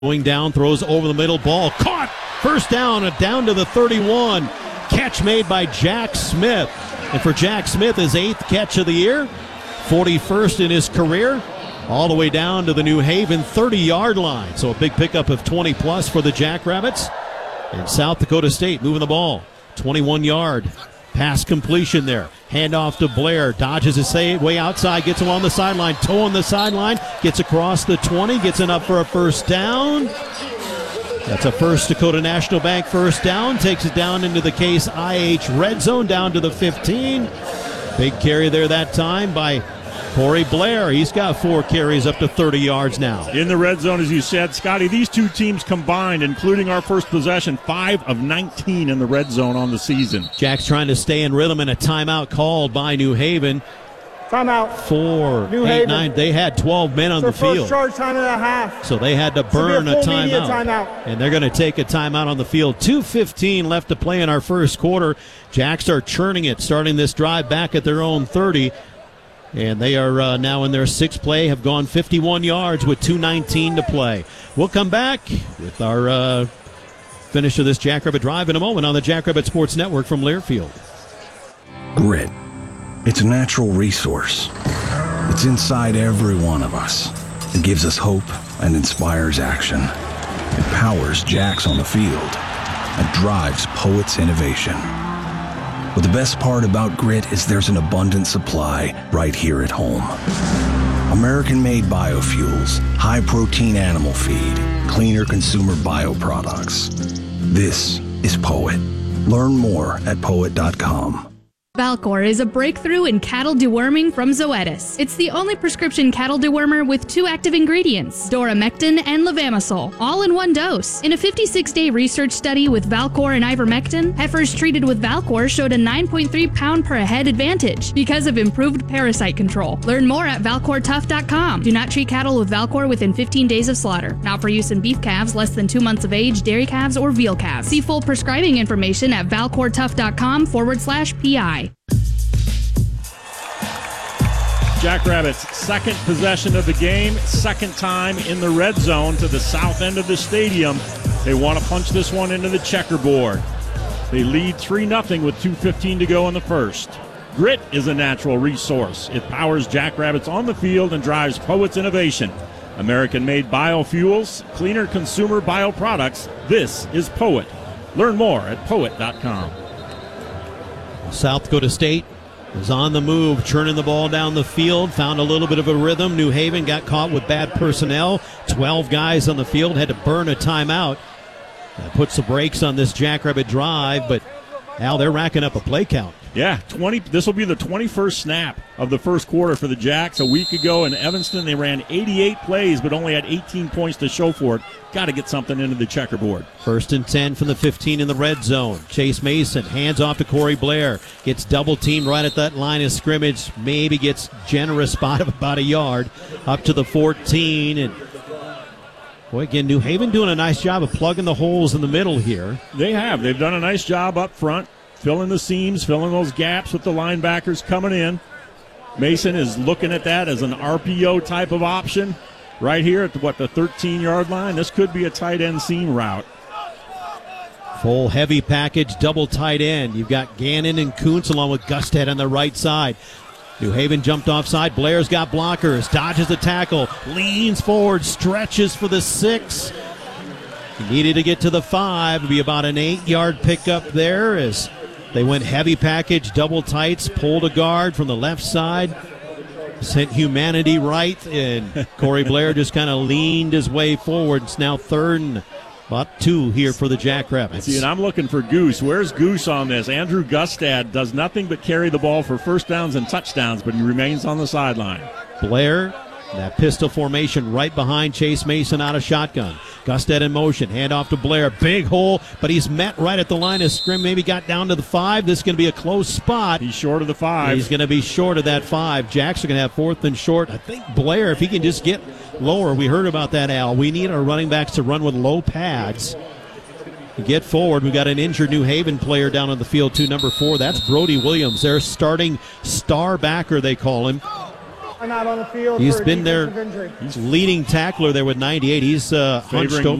Going down, throws over the middle, ball caught. First down, down to the 31. Catch made by Jack Smith. And for Jack Smith, his 8th catch of the year, 41st in his career, all the way down to the New Haven 30-yard line. So a big pickup of 20-plus for the Jackrabbits. And South Dakota State moving the ball. 21-yard pass completion there. Handoff to Blair. Dodges his way outside. Gets him on the sideline. Toe on the sideline. Gets across the 20. Gets enough for a first down. That's a First Dakota National Bank first down. Takes it down into the Case IH red zone down to the 15. Big carry there that time by Corey Blair. He's got 4 carries up to 30 yards now. In the red zone, as you said, Scotty, these two teams combined, including our first possession, 5 of 19 in the red zone on the season. Jack's trying to stay in rhythm, and a timeout called by New Haven. Timeout. 4, New 8, Haven. 9. They had 12 men on the field. First charge time and a half. So they had to burn a timeout. And they're going to take a timeout on the field. 2:15 left to play in our first quarter. Jacks are churning it, starting this drive back at their own 30. And they are now in their 6th play, have gone 51 yards with 2:19 to play. We'll come back with our finish of this Jackrabbit Drive in a moment on the Jackrabbit Sports Network from Learfield. Grit. It's a natural resource. It's inside every one of us. It gives us hope and inspires action. It powers Jacks on the field and drives Poet's innovation. But the best part about Grit is there's an abundant supply right here at home. American-made biofuels, high-protein animal feed, cleaner consumer bioproducts. This is Poet. Learn more at poet.com. Valcor is a breakthrough in cattle deworming from Zoetis. It's the only prescription cattle dewormer with 2 active ingredients, doramectin and levamisole, all in 1 dose. In a 56-day research study with Valcor and ivermectin, heifers treated with Valcor showed a 9.3 pound per head advantage because of improved parasite control. Learn more at ValcorTough.com. Do not treat cattle with Valcor within 15 days of slaughter. Not for use in beef calves less than 2 months of age, dairy calves, or veal calves. See full prescribing information at ValcorTough.com/PI. Jackrabbits' 2nd possession of the game, 2nd time in the red zone to the south end of the stadium. They want to punch this one into the checkerboard. They lead 3-0 with 2:15 to go in the first. Grit is a natural resource. It powers Jackrabbits on the field and drives Poet's innovation. American-made biofuels, cleaner consumer bioproducts. This is Poet. Learn more at poet.com. South Dakota State is on the move, churning the ball down the field, found a little bit of a rhythm. New Haven got caught with bad personnel. 12 guys on the field, had to burn a timeout. That puts the brakes on this Jackrabbit drive, but now they're racking up a play count. Yeah, 20. This will be the 21st snap of the first quarter for the Jacks. A week ago in Evanston, they ran 88 plays, but only had 18 points to show for it. Got to get something into the checkerboard. 1st and 10 from the 15 in the red zone. Chase Mason hands off to Corey Blair. Gets double-teamed right at that line of scrimmage. Maybe gets generous spot of about a yard. Up to the 14. And boy, again, New Haven doing a nice job of plugging the holes in the middle here. They have. They've done a nice job up front, filling the seams, filling those gaps with the linebackers coming in. Mason is looking at that as an RPO type of option. Right here at the 13-yard line. This could be a tight end seam route. Full heavy package, double tight end. You've got Gannon and Kuntz along with Gusted on the right side. New Haven jumped offside. Blair's got blockers, dodges the tackle, leans forward, stretches for the 6. He needed to get to the 5. It'd be about an 8-yard pickup there as they went heavy package, double tights, pulled a guard from the left side. Sent humanity right, and Corey Blair just kind of leaned his way forward. It's now 3rd and about 2 here for the Jackrabbits. See, and I'm looking for Goose. Where's Goose on this? Andrew Gustad does nothing but carry the ball for first downs and touchdowns, but he remains on the sideline. Blair, that pistol formation right behind Chase Mason out of shotgun. Gustad in motion, hand off to Blair. Big hole, but he's met right at the line of scrim. Maybe got down to the 5. This is going to be a close spot. He's short of the 5. He's going to be short of that 5. Jacks are going to have 4th and short. I think Blair, if he can just get lower, we heard about that, Al. We need our running backs to run with low pads. Get forward. We've got an injured New Haven player down on the field, too, number 4. That's Brody Williams, their starting star backer, they call him. Are not on the field He's for a been their defensive injury. leading tackler there with 98. He's hunched Favoring over.